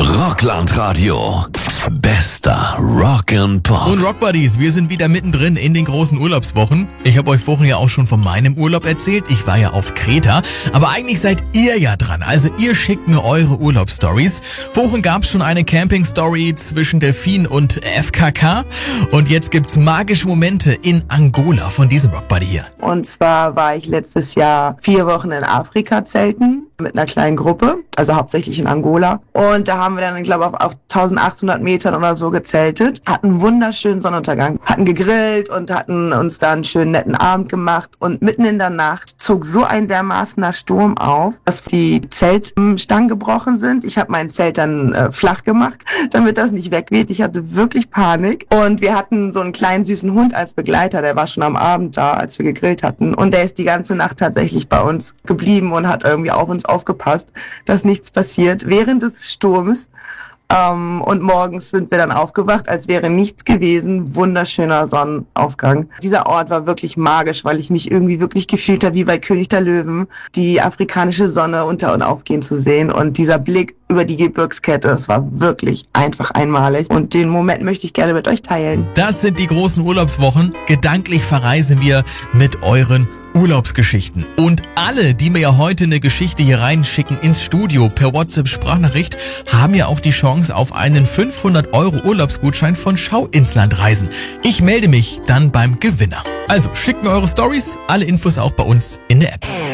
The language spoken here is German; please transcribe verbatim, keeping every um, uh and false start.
Rockland-Radio. Bester Rock and Pop. Und Rock Buddies, wir sind wieder mittendrin in den großen Urlaubswochen. Ich habe euch vorhin ja auch schon von meinem Urlaub erzählt. Ich war ja auf Kreta. Aber eigentlich seid ihr ja dran. Also ihr schickt mir eure Urlaubsstories. Vorhin gab es schon eine Camping-Story zwischen Delfin und F K K. Und jetzt gibt's magische Momente in Angola von diesem Rock Buddy hier. Und zwar war ich letztes Jahr vier Wochen in Afrika zelten mit einer kleinen Gruppe, also hauptsächlich in Angola. Und da haben wir dann, ich glaube, auf, auf eintausendachthundert Metern oder so gezeltet, hatten einen wunderschönen Sonnenuntergang, hatten gegrillt und hatten uns da einen schönen netten Abend gemacht. Und mitten in der Nacht zog so ein dermaßener Sturm auf, dass die Zeltstangen gebrochen sind. Ich habe mein Zelt dann äh, flach gemacht, damit das nicht wegweht. Ich hatte wirklich Panik. Und wir hatten so einen kleinen süßen Hund als Begleiter, der war schon am Abend da, als wir gegrillt hatten. Und der ist die ganze Nacht tatsächlich bei uns geblieben und hat irgendwie auf uns aufgepasst, dass nichts passiert während des Sturms. Ähm, und morgens sind wir dann aufgewacht, als wäre nichts gewesen. Wunderschöner Sonnenaufgang. Dieser Ort war wirklich magisch, weil ich mich irgendwie wirklich gefühlt habe wie bei König der Löwen, die afrikanische Sonne unter- und aufgehen zu sehen. Und dieser Blick über die Gebirgskette, das war wirklich einfach einmalig. Und den Moment möchte ich gerne mit euch teilen. Das sind die großen Urlaubswochen. Gedanklich verreisen wir mit euren Urlaubsgeschichten. Und alle, die mir ja heute eine Geschichte hier reinschicken ins Studio per WhatsApp-Sprachnachricht, haben ja auch die Chance auf einen fünfhundert Euro Urlaubsgutschein von Schau ins Land reisen. Ich melde mich dann beim Gewinner. Also schickt mir eure Stories, alle Infos auch bei uns in der App.